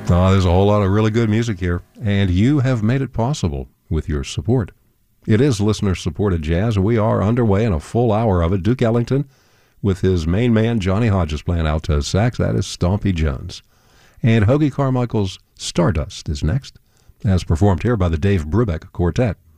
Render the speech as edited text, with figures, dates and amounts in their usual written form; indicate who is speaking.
Speaker 1: There's a whole lot of really good music here, and you have made it possible with your support. It is listener-supported jazz. We are underway in a full hour of it. Duke Ellington with his main man, Johnny Hodges, playing alto sax. That is Stompy Jones. And Hoagy Carmichael's Stardust is next, as performed here by the Dave Brubeck Quartet.